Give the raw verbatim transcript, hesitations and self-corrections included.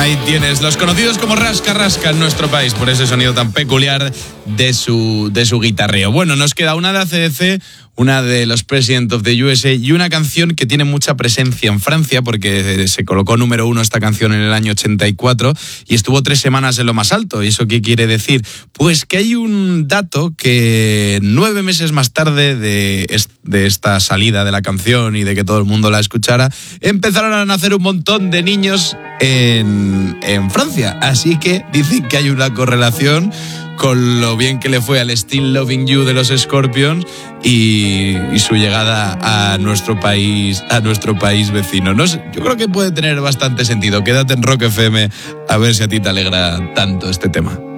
Ahí tienes, los conocidos como Rasca Rasca en nuestro país, por ese sonido tan peculiar de su, de su guitarreo. Bueno, nos queda una de A C D C, una de los President of the U S A y una canción que tiene mucha presencia en Francia porque se colocó número uno esta canción en el año ochenta y cuatro y estuvo tres semanas en lo más alto. ¿Y eso qué quiere decir? Pues que hay un dato que nueve meses más tarde de, de esta salida de la canción y de que todo el mundo la escuchara, empezaron a nacer un montón de niños en, en Francia. Así que dicen que hay una correlación con lo bien que le fue al Still Loving You de los Scorpions y, y su llegada a nuestro país, a nuestro país vecino. No sé, yo creo que puede tener bastante sentido. Quédate en Rock F M a ver si a ti te alegra tanto este tema.